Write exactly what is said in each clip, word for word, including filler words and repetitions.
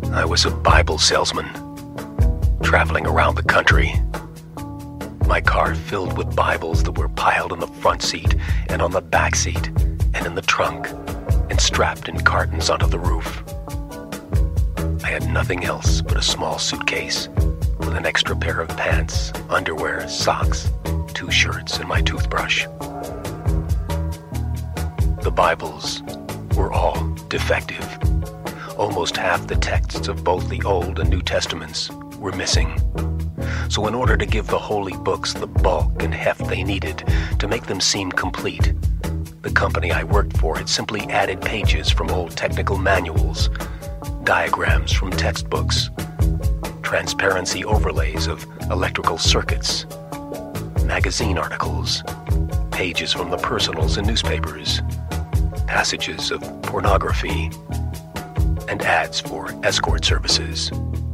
I was a Bible salesman, traveling around the country. My car filled with Bibles that were piled in the front seat and on the back seat and in the trunk and strapped in cartons onto the roof. I had nothing else but a small suitcase with an extra pair of pants, underwear, socks, two shirts, and my toothbrush. The Bibles were all defective. Almost half the texts of both the Old and New Testaments were missing. So in order to give the holy books the bulk and heft they needed to make them seem complete, the company I worked for had simply added pages from old technical manuals, diagrams from textbooks, transparency overlays of electrical circuits, magazine articles, pages from the personals in newspapers, passages of pornography, and ads for escort services.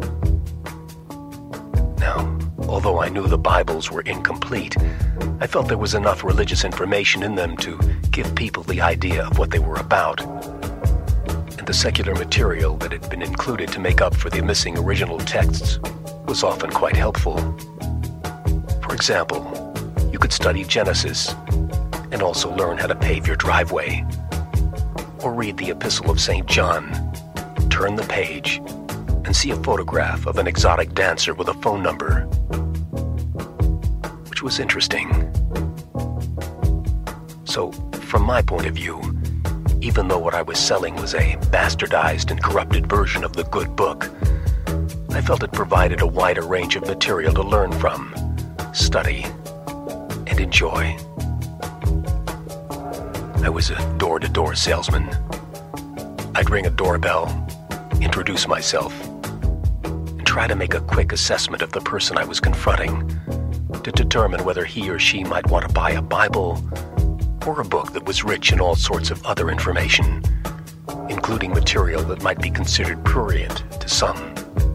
Now, although I knew the Bibles were incomplete, I felt there was enough religious information in them to give people the idea of what they were about. And the secular material that had been included to make up for the missing original texts was often quite helpful. For example, you could study Genesis and also learn how to pave your driveway, or read the Epistle of Saint John, turn the page, and see a photograph of an exotic dancer with a phone number, which was interesting. So, from my point of view, even though what I was selling was a bastardized and corrupted version of the good book, I felt it provided a wider range of material to learn from, study, and enjoy. I was a door-to-door salesman. I'd ring a doorbell, introduce myself, and try to make a quick assessment of the person I was confronting to determine whether he or she might want to buy a Bible or a book that was rich in all sorts of other information, including material that might be considered prurient to some.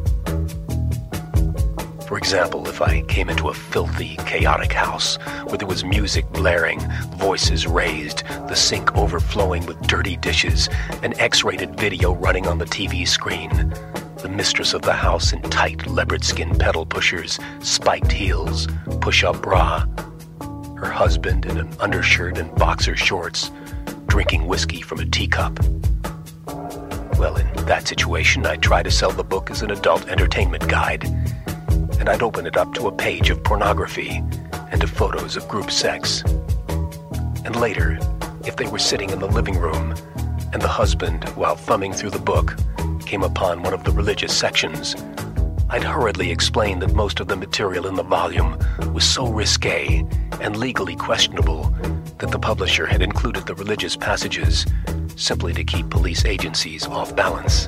For example, if I came into a filthy, chaotic house where there was music blaring, voices raised, the sink overflowing with dirty dishes, an X-rated video running on the T V screen, the mistress of the house in tight leopard skin pedal pushers, spiked heels, push-up bra, her husband in an undershirt and boxer shorts, drinking whiskey from a teacup. Well, in that situation, I'd try to sell the book as an adult entertainment guide, and I'd open it up to a page of pornography and to photos of group sex. And later, if they were sitting in the living room and the husband, while thumbing through the book, came upon one of the religious sections, I'd hurriedly explain that most of the material in the volume was so risque and legally questionable that the publisher had included the religious passages simply to keep police agencies off balance.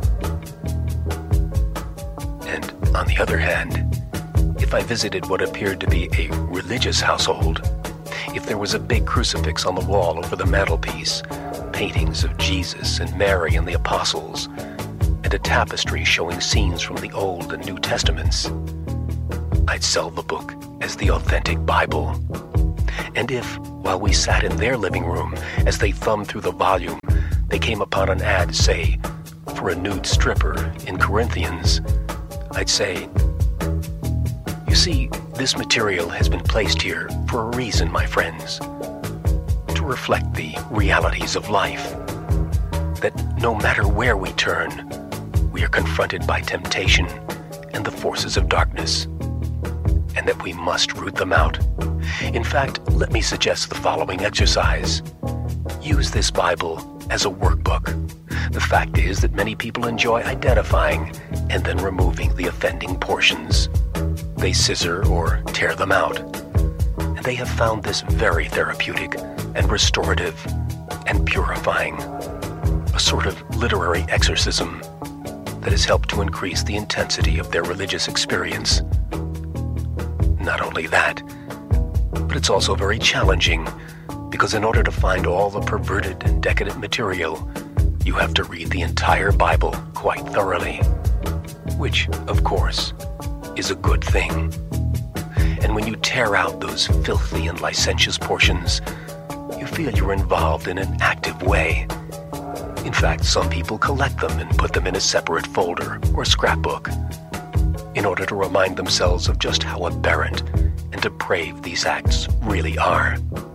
And on the other hand, if I visited what appeared to be a religious household, if there was a big crucifix on the wall over the mantelpiece, paintings of Jesus and Mary and the Apostles, and a tapestry showing scenes from the Old and New Testaments, I'd sell the book as the authentic Bible. And if, while we sat in their living room, as they thumbed through the volume, they came upon an ad, say, for a nude stripper in Corinthians, I'd say, "You see, this material has been placed here for a reason, my friends, to reflect the realities of life, that no matter where we turn, we are confronted by temptation and the forces of darkness, and that we must root them out. In fact, let me suggest the following exercise. Use this Bible as a workbook. The fact is that many people enjoy identifying and then removing the offending portions. They scissor or tear them out, and they have found this very therapeutic and restorative and purifying, a sort of literary exorcism that has helped to increase the intensity of their religious experience. Not only that, but it's also very challenging, because in order to find all the perverted and decadent material, you have to read the entire Bible quite thoroughly, which, of course, is a good thing. And when you tear out those filthy and licentious portions, you feel you're involved in an active way, In fact, some people collect them and put them in a separate folder or scrapbook in order to remind themselves of just how aberrant and depraved these acts really are.